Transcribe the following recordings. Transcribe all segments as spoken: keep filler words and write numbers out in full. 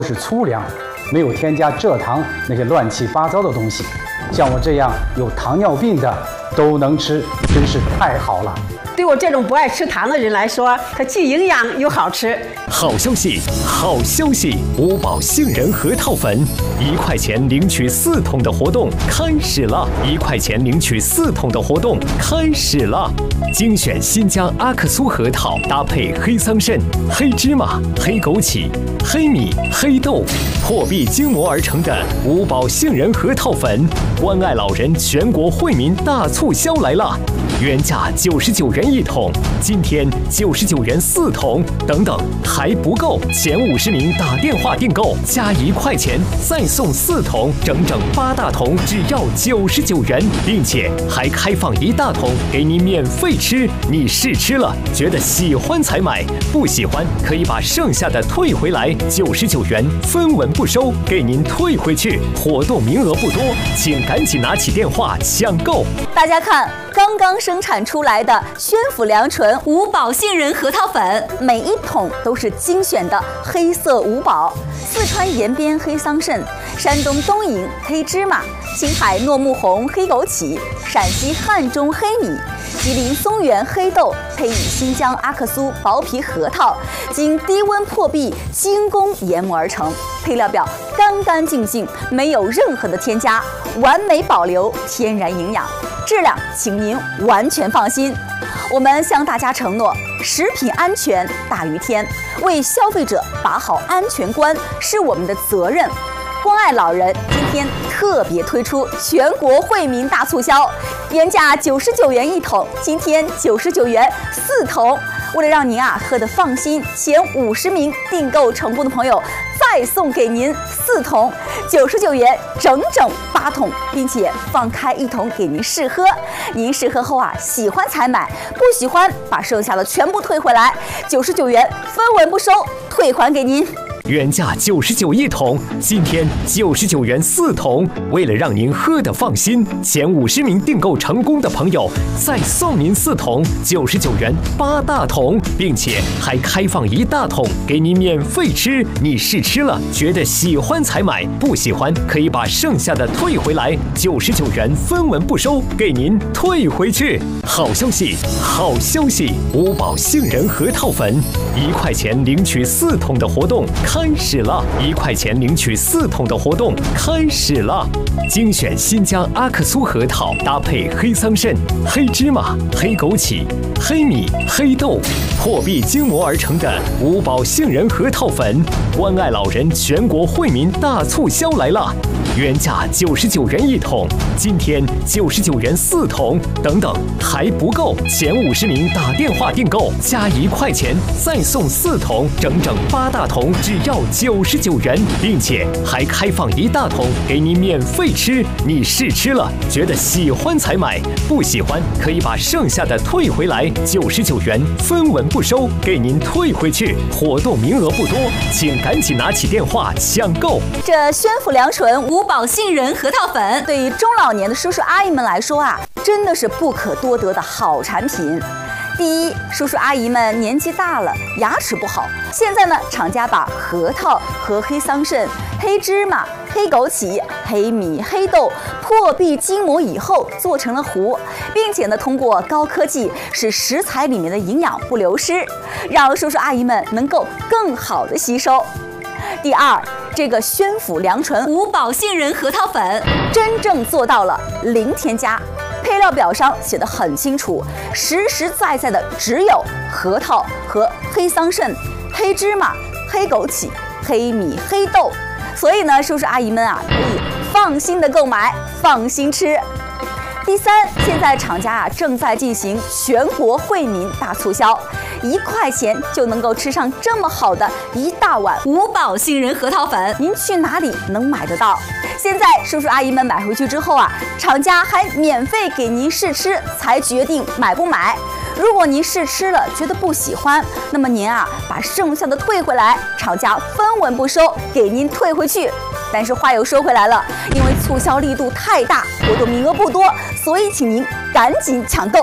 是粗粮，没有添加蔗糖那些乱七八糟的东西。像我这样有糖尿病的都能吃，真是太好了。 对我这种不爱吃糖的人来说，它既营养又好吃。 好消息，好消息！五宝杏仁核桃粉，一块钱领取四桶的活动开始了！一块钱领取四桶的活动开始了！精选新疆阿克苏核桃，搭配黑桑葚、黑芝麻、黑枸杞、黑米、黑豆，破壁精磨而成的五宝杏仁核桃粉，关爱老人全国惠民大促销来了！原价九十九元一桶，今天九十九元四桶，等等还不够，前五十名打电话订购加一块钱再送四桶，整整八大桶，只要九十九元，并且还开放一大桶给您免费吃。你试吃了，觉得喜欢才买，不喜欢可以把剩下的退回来，九十九元分文不收，给您退回去。活动名额不多，请赶紧拿起电话抢购。 大家看，刚刚生产出来的宣府良醇五宝杏仁核桃粉，每一桶都是精选的黑色五宝：四川延边黑桑葚、山东东营黑芝麻、青海糯木红黑枸杞、陕西汉中黑米、吉林松原黑豆，配以新疆阿克苏薄皮核桃，经低温破壁精工研磨而成。配料表干干净净，没有任何的添加，完美保留天然营养，质量请您完全放心。我们向大家承诺，食品安全大于天，为消费者把好安全关是我们的责任。关爱老人今天特别推出全国惠民大促销，原价九十九元一桶，今天九十九元四桶。为了让您啊喝得放心，前五十名订购成功的朋友再送给您四桶，九十九元整整八桶，并且放开一桶给您试喝。您试喝后啊，喜欢才买，不喜欢把剩下的全部退回来，九十九元分文不收，退还给您。 原价九十九一桶，今天九十九元四桶。为了让您喝得放心，前五十名订购成功的朋友再送您四桶，九十九元八大桶，并且还开放一大桶给您免费吃。你试吃了，觉得喜欢才买，不喜欢可以把剩下的退回来，九十九元分文不收，给您退回去。好消息，好消息！五宝杏仁核桃粉，一块钱领取四桶的活动开始了！一块钱领取四桶的活动开始了！精选新疆阿克苏核桃，搭配黑桑葚、黑芝麻、黑枸杞、黑米、黑豆，破壁精磨而成的五宝杏仁核桃粉，关爱老人全国惠民大促销来了！原价九十九元一桶，今天九十九元四桶，等等还不够，前五十名打电话订购加一块钱再送四桶，整整八大桶，只要九十九元，并且还开放一大桶给您免费吃。你试吃了，觉得喜欢才买，不喜欢可以把剩下的退回来，九十九元分文不收，给您退回去。活动名额不多，请赶紧拿起电话抢购。 这宣府良醇五宝杏仁核桃粉，对于中老年的叔叔阿姨们来说啊，真的是不可多得的好产品。第一，叔叔阿姨们年纪大了，牙齿不好，现在呢，厂家把核桃和黑桑葚、黑芝麻、黑枸杞、黑米、黑豆破壁精磨以后做成了糊，并且呢，通过高科技使食材里面的营养不流失，让叔叔阿姨们能够更好的吸收。第二，这个宣府良醇五宝杏仁核桃粉真正做到了零添加。配料表上写得很清楚，实实在在的只有核桃和黑桑葚、黑芝麻、黑枸杞、黑米、黑豆，所以呢，叔叔阿姨们啊，可以放心的购买，放心吃。第三，现在厂家啊正在进行全国惠民大促销，一块钱就能够吃上这么好的一大碗五宝杏仁核桃粉，您去哪里能买得到？现在叔叔阿姨们买回去之后啊，厂家还免费给您试吃，才决定买不买。如果您试吃了觉得不喜欢，那么您啊把剩下的退回来，厂家分文不收，给您退回去。但是话又说回来了，因为促销力度太大，活动名额不多，所以请您赶紧抢购。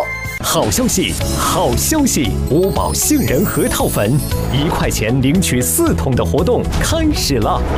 好消息，好消息！五宝杏仁核桃粉，一块钱领取四桶的活动开始了。